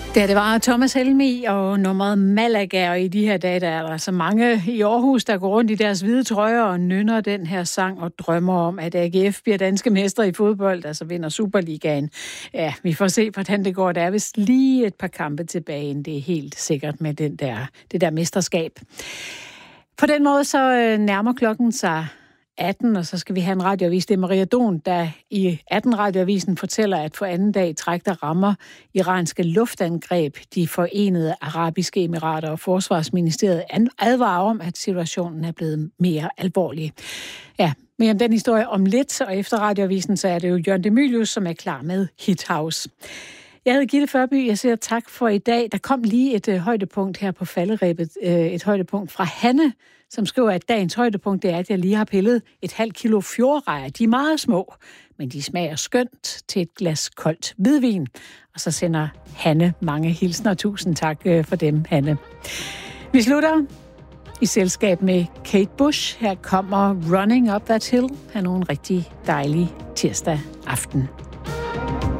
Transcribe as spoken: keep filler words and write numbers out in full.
Ja, det var Thomas Helmig og nummeret Malaga, og i de her dage, der er der så mange i Aarhus, der går rundt i deres hvide trøjer og nynner den her sang og drømmer om, at A G F bliver danske mestre i fodbold, altså vinder Superligaen. Ja, vi får se, hvordan det går. Der er vist lige et par kampe tilbage, det er helt sikkert med den der, det der mesterskab. På den måde så nærmer klokken sig atten, og så skal vi have en radioavis. Det er Maria Don, der i atten-radioavisen fortæller, at for anden dag i træk, der rammer iranske luftangreb de Forenede Arabiske Emirater, og Forsvarsministeriet advarer om, at situationen er blevet mere alvorlig. Ja, mere om den historie om lidt, og efter radioavisen, så er det jo Jørgen de Mylius, som er klar med Hit House. Jeg hedder Gitte Førby, jeg siger tak for i dag. Der kom lige et øh, højdepunkt her på falderebet, øh, et højdepunkt fra Hanne, som skriver, at dagens højdepunkt det er, at jeg lige har pillet et halvt kilo fjordrejer. De er meget små, men de smager skønt til et glas koldt hvidvin. Og så sender Hanne mange hilsner. Tusind tak øh, for dem, Hanne. Vi slutter i selskab med Kate Bush. Her kommer Running Up That Hill. Ha' nogen rigtig dejlig tirsdag aften.